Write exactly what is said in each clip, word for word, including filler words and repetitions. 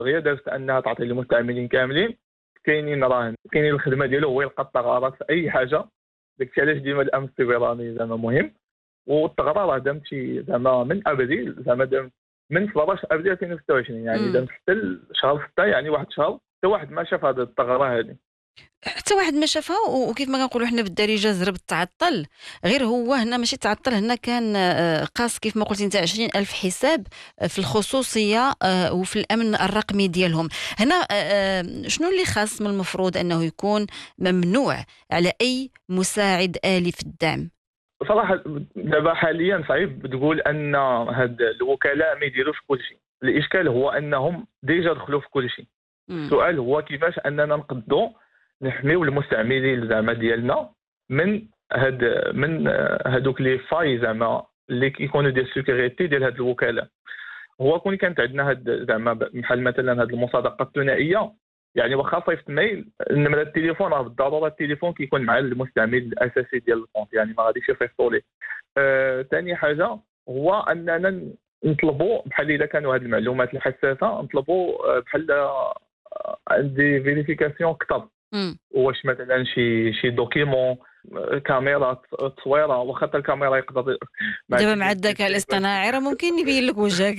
غير دارت انها تعطي للمستعملين كاملين. كاينين راه كاينين الخدمه ديالو هو يلقى الثغرات في اي حاجه. داكشي علاش ديما الامن السيبراني زعما مهم. والثغره راه دامت شي زعما من ابريل، زعما دامت من سبعطاش ابريل ألفين وستة وعشرين، يعني امم دامت حتى شهر ستة، يعني واحد الشهر حتى واحد ما شاف هذه الثغره هذه. حتى واحد ما شافها، و- وكيف ما كنقولوا حنا بالدارجه زرب تعطل. غير هو هنا ماشي تعطل، هنا كان آه، قاص كيف ما قلتي انت عشرين ألف حساب آه، في الخصوصيه آه، وفي الامن الرقمي ديالهم. هنا آه، آه، شنو اللي خاص من المفروض انه يكون ممنوع على اي مساعد آلي في الدعم؟ صراحه دابا حاليا صعيب تقول ان هاد الوكلاء ما يديروش كل شيء. الاشكال هو انهم ديجا دخلوا في كل شيء. امم السؤال هو كيفاش اننا نقدروا نحميو المستعملين زعما ديالنا من هاد من هادوك لي فاي زعما اللي كيكونوا ديال السيكوريتي ديال هاد الوكلاء. هو كون كانت عندنا هاد زعما بحال مثلا هاد المصادقه الثنائيه، يعني واخا صيفط ميل، نمره التليفون راه بالضروره التليفون كيكون مع المستعمل الاساسي ديال الكونت، يعني ما غاديش يصيفطوا ليه. ثاني آه حاجه هو اننا نطلبوا بحال اذا كانوا هاد المعلومات الحساسه نطلبوا آه، بحال آه، عندي فيريفيكاسيون اكثر. امم واش مثلا شي شي دوكيمون، آه، كاميرا تصويره، واخا حتى الكاميرا يقدر ما دابا عرفتش مع كيف الذكاء كيف كيفاش. الاصطناعي راه ممكن يبين لك وجهك.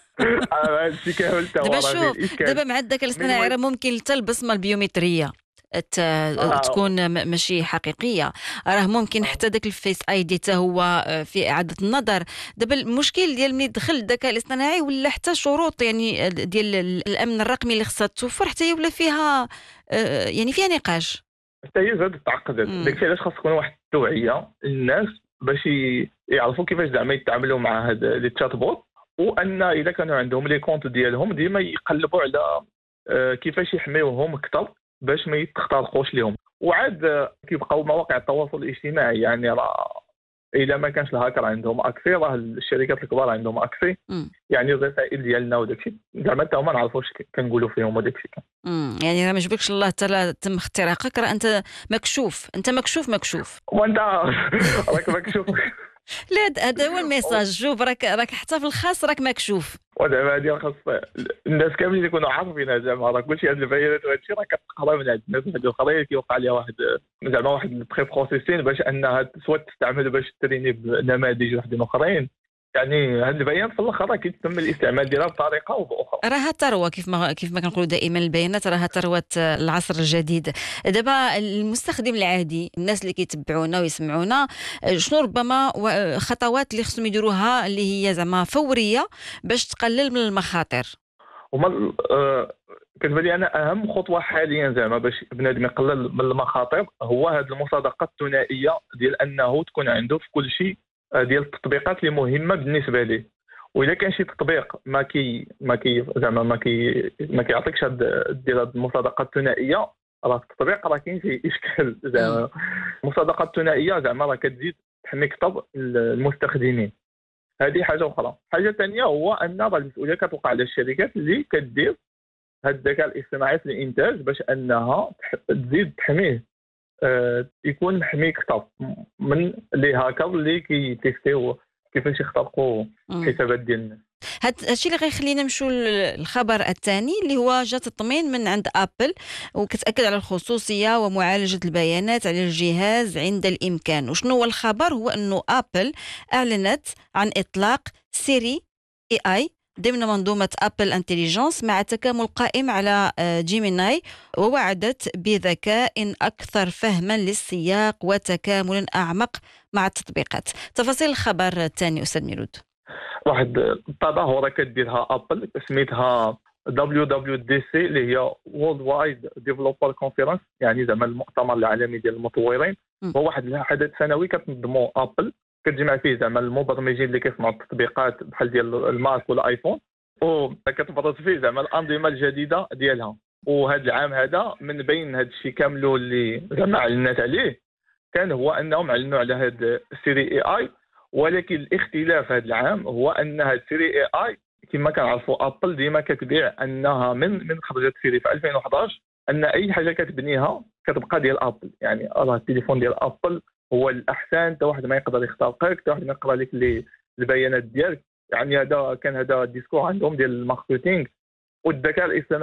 هادشي كامل حتى هو دابا راه فيه شوف، الاشكال. دابا مع الذكاء من الاصطناعي راه المهم ممكن حتى البصمه البيومتريه ت- آه تكون م- ماشي حقيقيه. راه ممكن آه حتى داك الفيس اي دي حتى هو آه، في اعاده النظر. دابا المشكل ديال ملي دخل الذكاء الاصطناعي ولا حتى شروط يعني ديال ال- الامن الرقمي اللي خصها توفر حتى هي ولا فيها آه، يعني فيها نقاش. حتى هي زادت تعقدت. امم داكشي علاش خاص تكون واحد التوعيه للناس باش ي- يعرفوا كيفاش زعما يتعاملوا مع هاد لي تشات بوت. وان اذا كانوا عندهم لي كونت ديالهم ديما يقلبوا على آه، كيفاش يحميوهم اكثر باش ما يتخترقوش لهم. وعاد آه، كيبقاو مواقع التواصل الاجتماعي، يعني راه اذا ما كانش الهاكر عندهم اكسي راه الشركات الكبار عندهم اكسي. امم يعني الرسائل ديالنا وداكشي زعما حتى هما نعرفوا واش كنقولوا فيهم وداكشي. امم يعني راه ما جبركش الله حتى لا تم اختراقك، راه انت مكشوف، انت مكشوف مكشوف. وانت راك راك شوف. لا هاد- هذا هو الميساج. شوف راك راك حتى في الخاص راك مكشوف. ودابا هادي خاص الناس كاملين يكونوا عارفين زعما راه كلشي هاد البيانات وهادشي راه كتقرا من عند الناس واحد الاخرين كيوقع عليها واحد زعما واحد البري بروسيسين باش انها سواء تستعمل باش تريني بنماذج وحدين اخرين. يعني هاد البيانات في الاخر راه كيتم الاستعمال ديالها بطريقه او باخرى. راها ثروة، كيف ما كيف ما كنقولوا دائما البيانات راها ثروة العصر الجديد. دابا المستخدم العادي، الناس اللي كيتبعونا ويسمعونا، شنو ربما و- خطوات اللي خصهم يديروها اللي هي زعما فورية باش تقلل من المخاطر؟ هما آه كتبان لي انا اهم خطوه حاليا زعما باش بنادم يقلل من المخاطر هو هذه المصادقه الثنائيه، ديال انه تكون عنده في كل شيء آه، ديال التطبيقات اللي مهمه بالنسبه ليه. واذا كان شي تطبيق ما كي ما كي زعما ما كي ما كيعطيكش هاد ديال هاد المصادقه الثنائيه، راه التطبيق راه كاين فيه اشكال امم زعما. المصادقه الثنائيه زعما راه كتزيد تحمي اكثر المستخدمين. هذه حاجه اخرى. حاجه ثانيه هو ان راه المسؤوليه كتوقع على الشركات اللي كدير هذا الذكاء الاصطناعي في الانتاج باش انها تح- تزيد تحميه. آه، يكون محمي اكثر من لي هاكر اللي كيتيستيو كيفاش يخترقوا الحسابات ديال الناس. هاد الشيء اللي غيخلينا نمشيو للخبر الثاني اللي هو جا تطمين من عند ابل، وكتاكد على الخصوصيه ومعالجه البيانات على الجهاز عند الامكان. وشنو هو الخبر؟ هو انه ابل اعلنت عن اطلاق سيري اي اي ضمن منظومة أبل انتليجنس مع تكامل قائم على آه، جيميناي، ووعدت بذكاء أكثر فهما للسياق وتكامل أعمق مع التطبيقات. تفاصيل الخبر الثاني أستاذ ميرود. واحد التظاهره كديرها ابل سميتها دبليو دبليو دي سي اللي هي وورلد وايد ديفلوبر كونفرنس، يعني زعما المؤتمر العالمي ديال المطورين. م. هو واحد الحدث سنوي كتنظمو ابل، كتجمع فيه زعما المبرمجين اللي كيصنعوا التطبيقات بحال ديال الماك والايفون، وكتبرز فيه زعما الانظمه الجديده ديالها. وهذا العام هذا من بين هذا الشيء كامله اللي زعما اعلنت عليه كان هو انهم اعلنوا على هذا السيري اي اي. ولكن الاختلاف هذا العام هو ان هذا السيري اي اي كما كنعرفوا ابل ديما كتبيع انها من من خرجت سيري في ألفين وحداش ان اي حاجه كتبنيها كتبقى ديال ابل. يعني راه التليفون ديال ابل هو الاحسن، حتى واحد ما يقدر يخترقك، حتى واحد ما يقرا لك لي البيانات ديالك. يعني هذا كان هذا الديسكور عندهم ديال الماركتينغ. والذكاء الاصطناعي